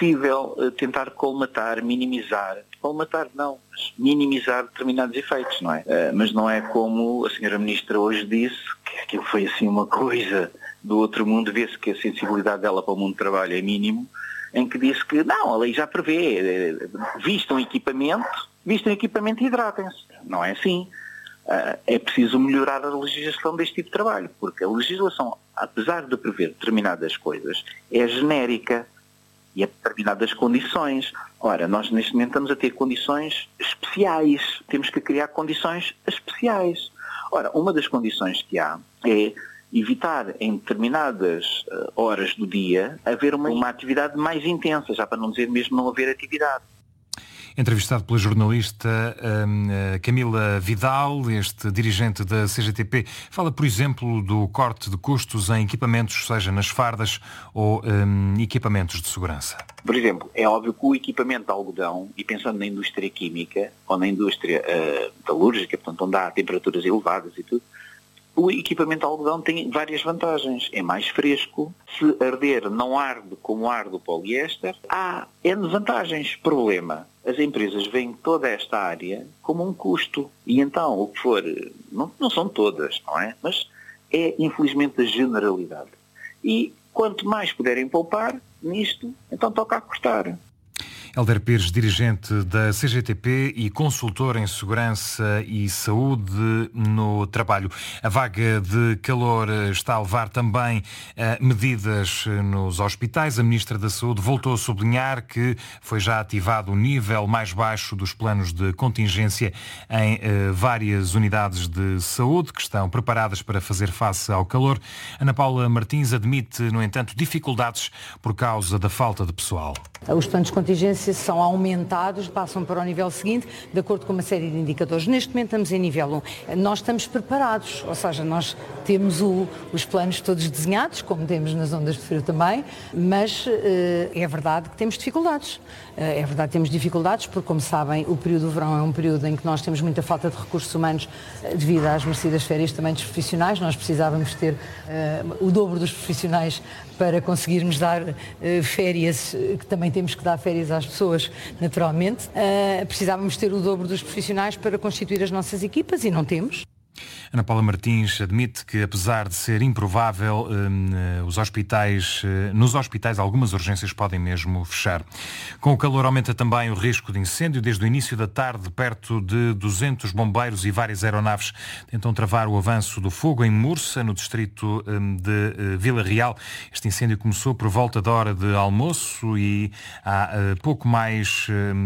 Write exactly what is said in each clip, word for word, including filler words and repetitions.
possível uh, tentar colmatar, minimizar, colmatar não, mas minimizar determinados efeitos, não é? Uh, mas não é como a senhora Ministra hoje disse, que aquilo foi assim uma coisa do outro mundo, vê-se que a sensibilidade dela para o mundo do trabalho é mínimo, em que disse que não, a lei já prevê, vistam equipamento, vistam equipamento e hidratem-se. Não é assim. Uh, é preciso melhorar a legislação deste tipo de trabalho, porque a legislação, apesar de prever determinadas coisas, é genérica e a determinadas condições. Ora, nós neste momento estamos a ter condições especiais, temos que criar condições especiais. Ora, uma das condições que há é evitar em determinadas uh, horas do dia haver uma, uma atividade mais intensa, já para não dizer mesmo não haver atividade. Entrevistado pela jornalista um, Camila Vidal, este dirigente da C G T P, fala, por exemplo, do corte de custos em equipamentos, seja nas fardas ou um, equipamentos de segurança. Por exemplo, é óbvio que o equipamento de algodão, e pensando na indústria química ou na indústria uh, metalúrgica, portanto, onde há temperaturas elevadas e tudo, o equipamento de algodão tem várias vantagens. É mais fresco, se arder não arde como arde o poliéster. Há N vantagens. Problema, as empresas veem toda esta área como um custo. E então, o que for, não, não são todas, não é? Mas é, infelizmente, a generalidade. E quanto mais puderem poupar nisto, então toca a cortar. Hélder Pires, dirigente da C G T P e consultor em segurança e saúde no trabalho. A vaga de calor está a levar também a medidas nos hospitais. A Ministra da Saúde voltou a sublinhar que foi já ativado o nível mais baixo dos planos de contingência em eh, várias unidades de saúde que estão preparadas para fazer face ao calor. Ana Paula Martins admite, no entanto, dificuldades por causa da falta de pessoal. Os planos de contingência são aumentados, passam para o nível seguinte, de acordo com uma série de indicadores. Neste momento estamos em nível um. Nós estamos preparados, ou seja, nós temos o, os planos todos desenhados, como temos nas ondas de frio também, mas uh, é verdade que temos dificuldades. Uh, é verdade que temos dificuldades porque, como sabem, o período do verão é um período em que nós temos muita falta de recursos humanos uh, devido às merecidas férias também dos profissionais. Nós precisávamos ter uh, o dobro dos profissionais para conseguirmos dar uh, férias, que também temos que dar férias às pessoas, naturalmente. Uh, precisávamos ter o dobro dos profissionais para constituir as nossas equipas e não temos. Ana Paula Martins admite que, apesar de ser improvável, os hospitais, nos hospitais algumas urgências podem mesmo fechar. Com o calor aumenta também o risco de incêndio. Desde o início da tarde, perto de duzentos bombeiros e várias aeronaves tentam travar o avanço do fogo em Mursa, no distrito de Vila Real. Este incêndio começou por volta da hora de almoço e há pouco mais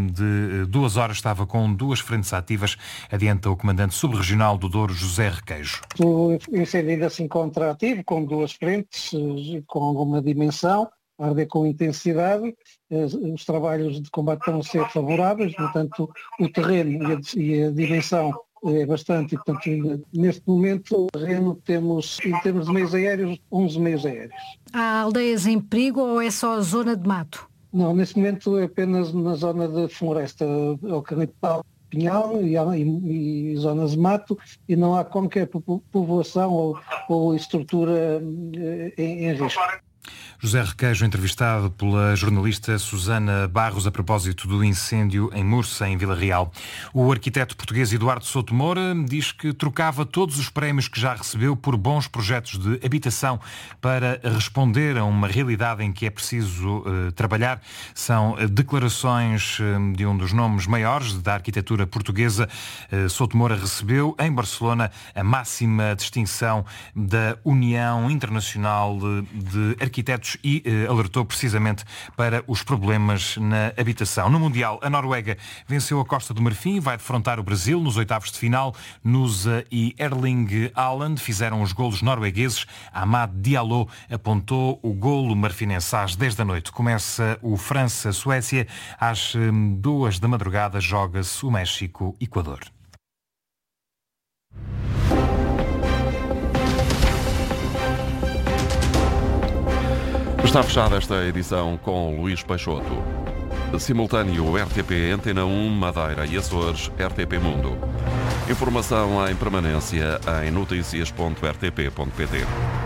de duas horas estava com duas frentes ativas, adianta o comandante subregional do Douro, José Requeijo. O incêndio ainda se encontra ativo, com duas frentes, com alguma dimensão, a arder com intensidade. Os trabalhos de combate estão a ser favoráveis, portanto, o terreno e a, e a dimensão é bastante, e, portanto, neste momento, o terreno temos, em termos de meios aéreos, onze meios aéreos. Há aldeias em perigo ou é só a zona de mato? Não, neste momento é apenas na zona de floresta eucaliptal, pinhal e, e, e zonas de mato, e não há qualquer povoação ou, ou estrutura em, em risco. José Requeijo, entrevistado pela jornalista Susana Barros a propósito do incêndio em Mursa, em Vila Real. O arquiteto português Eduardo Souto Moura diz que trocava todos os prémios que já recebeu por bons projetos de habitação para responder a uma realidade em que é preciso uh, trabalhar. São declarações uh, de um dos nomes maiores da arquitetura portuguesa. Uh, Souto Moura recebeu em Barcelona a máxima distinção da União Internacional de Arquitetos e eh, alertou precisamente para os problemas na habitação. No Mundial, a Noruega venceu a Costa do Marfim e vai defrontar o Brasil nos oitavos de final. Nusa e Erling Haaland fizeram os golos noruegueses. Amad Diallo apontou o golo marfinense às dez da noite. Começa o França-Suécia. Às duas da madrugada joga-se o México-Equador. Está fechada esta edição com Luís Peixoto. Simultâneo R T P Antena um, Madeira e Açores, R T P Mundo. Informação em permanência em noticias ponto r t p ponto p t.